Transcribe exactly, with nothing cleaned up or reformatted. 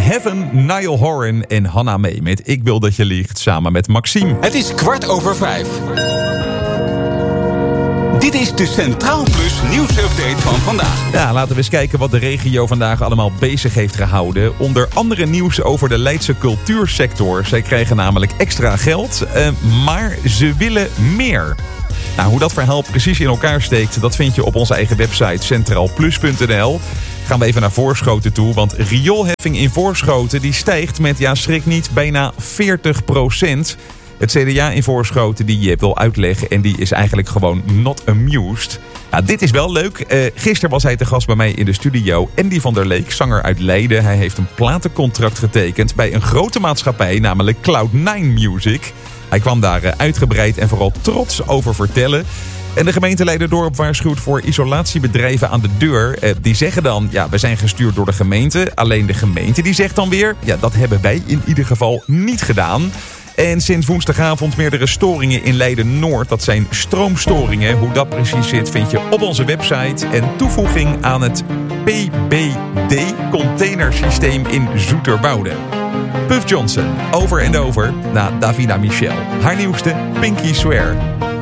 Heaven, Niall Horan en Hannah May met Ik wil dat je liegt samen met Maxime. Het is kwart over vijf. Dit is de Centraal Plus nieuwsupdate van vandaag. Ja, laten we eens kijken wat de regio vandaag allemaal bezig heeft gehouden. Onder andere nieuws over de Leidse cultuursector. Zij krijgen namelijk extra geld, uh, maar ze willen meer. Nou, hoe dat verhaal precies in elkaar steekt, dat vind je op onze eigen website centraal plus punt n l. Gaan we even naar Voorschoten toe, want rioolheffing in Voorschoten die stijgt met, ja schrik niet, bijna veertig procent. Het C D A in Voorschoten die je wil uitleggen en die is eigenlijk gewoon not amused. Nou, dit is wel leuk. Uh, gisteren was hij te gast bij mij in de studio. Andy van der Leek, zanger uit Leiden. Hij heeft een platencontract getekend bij een grote maatschappij, namelijk Cloud nine Music. Hij kwam daar uh, uitgebreid en vooral trots over vertellen. En de gemeente Leiden-Dorp waarschuwt voor isolatiebedrijven aan de deur. Eh, die zeggen dan, ja, we zijn gestuurd door de gemeente. Alleen de gemeente die zegt dan weer, ja, dat hebben wij in ieder geval niet gedaan. En sinds woensdagavond meerdere storingen in Leiden-Noord. Dat zijn stroomstoringen. Hoe dat precies zit vind je op onze website. En toevoeging aan het P B D-containersysteem in Zoeterwoude. Puff Johnson, over en over, na Davina Michel. Haar nieuwste, Pinky Swear.